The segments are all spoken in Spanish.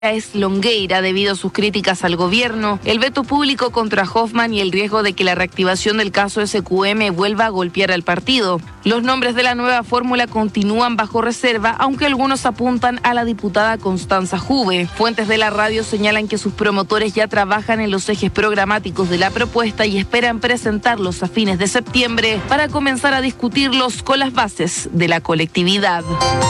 es Longueira debido a sus críticas al gobierno, el veto público contra Hoffman y el riesgo de que la reactivación del caso SQM vuelva a golpear al partido. Los nombres de la nueva fórmula continúan bajo reserva, aunque algunos apuntan a la diputada Constanza Juve. Fuentes de la radio señalan que sus promotores ya trabajan en los ejes programáticos de la propuesta y esperan presentarlos a fines de septiembre para comenzar a discutirlos con las bases de la colectividad.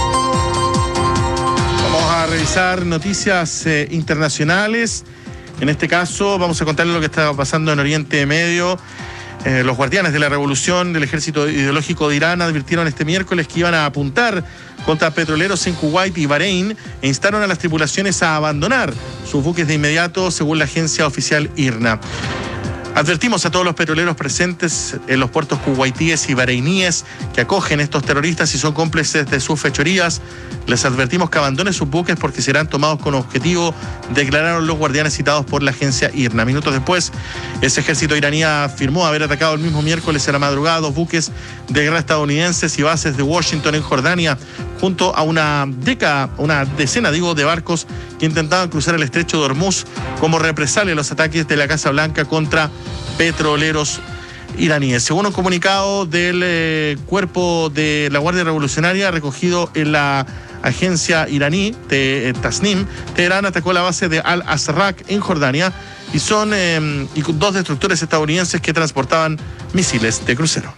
Vamos a revisar noticias internacionales. En este caso vamos a contarles lo que está pasando en Oriente Medio. Los guardianes de la revolución del ejército ideológico de Irán advirtieron este miércoles que iban a apuntar contra petroleros en Kuwait y Bahrein e instaron a las tripulaciones a abandonar sus buques de inmediato, según la agencia oficial IRNA. Advertimos a todos los petroleros presentes en los puertos kuwaitíes y bahreiníes que acogen estos terroristas y son cómplices de sus fechorías. Les advertimos que abandonen sus buques porque serán tomados con objetivo, declararon los guardianes citados por la agencia IRNA. Minutos después, ese ejército iraní afirmó haber atacado el mismo miércoles a la madrugada 2 buques de guerra estadounidenses y bases de Washington en Jordania, junto a una decena de barcos que intentaban cruzar el estrecho de Hormuz como represalia a los ataques de la Casa Blanca contra petroleros iraníes. Según un comunicado del cuerpo de la Guardia Revolucionaria recogido en la agencia iraní de Tasnim, Teherán atacó la base de Al-Azraq en Jordania y son 2 destructores estadounidenses que transportaban misiles de crucero.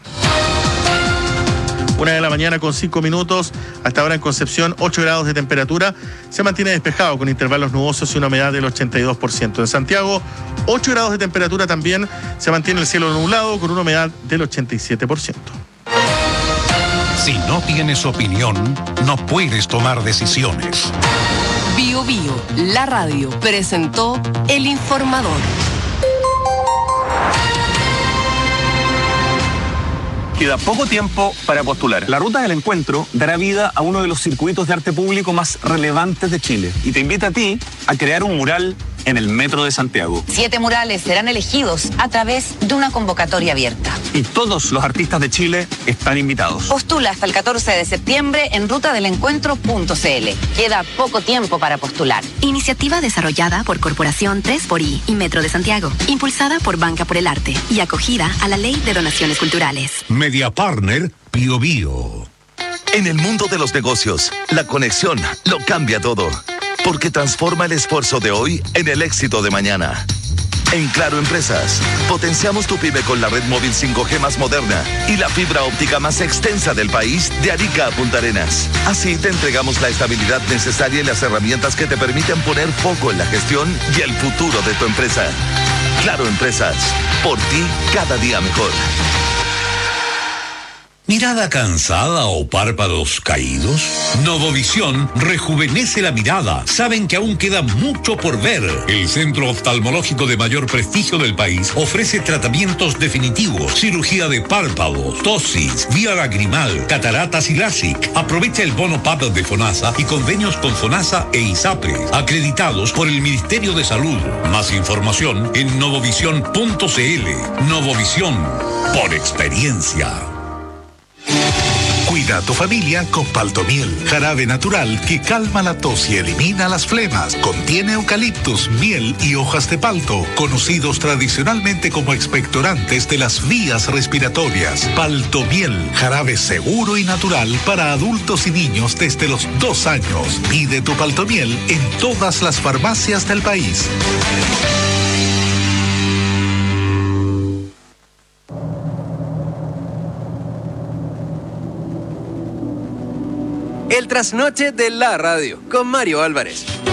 1:00 con 5 minutos, hasta ahora en Concepción 8 grados de temperatura, se mantiene despejado con intervalos nubosos y una humedad del 82%. En Santiago 8 grados de temperatura también, se mantiene el cielo nublado con una humedad del 87%. Si no tienes opinión, no puedes tomar decisiones. Bio Bio, la radio, presentó El Informador. Queda poco tiempo para postular. La Ruta del Encuentro dará vida a uno de los circuitos de arte público más relevantes de Chile y te invita a ti a crear un mural en el Metro de Santiago. 7 murales serán elegidos a través de una convocatoria abierta. Y todos los artistas de Chile están invitados. Postula hasta el 14 de septiembre en rutadelencuentro.cl. Queda poco tiempo para postular. Iniciativa desarrollada por Corporación 3xI y Metro de Santiago, impulsada por Banca por el Arte y acogida a la Ley de Donaciones Culturales. Media Partner Bio Bio. En el mundo de los negocios, la conexión lo cambia todo, porque transforma el esfuerzo de hoy en el éxito de mañana. En Claro Empresas, potenciamos tu pyme con la red móvil 5G más moderna y la fibra óptica más extensa del país, de Arica a Punta Arenas. Así te entregamos la estabilidad necesaria y las herramientas que te permiten poner foco en la gestión y el futuro de tu empresa. Claro Empresas, por ti cada día mejor. ¿Mirada cansada o párpados caídos? Novovisión rejuvenece la mirada. Saben que aún queda mucho por ver. El centro oftalmológico de mayor prestigio del país ofrece tratamientos definitivos, cirugía de párpados, tosis, vía lagrimal, cataratas y LASIK. Aprovecha el bono PAP de FONASA y convenios con FONASA e ISAPRE, acreditados por el Ministerio de Salud. Más información en novovisión.cl. Novovisión, por experiencia. Cuida a tu familia con Paltomiel, jarabe natural que calma la tos y elimina las flemas. Contiene eucaliptus, miel y hojas de palto, conocidos tradicionalmente como expectorantes de las vías respiratorias. Paltomiel, jarabe seguro y natural para adultos y niños desde los 2 años. Pide tu Paltomiel en todas las farmacias del país. El trasnoche de la radio con Mario Álvarez.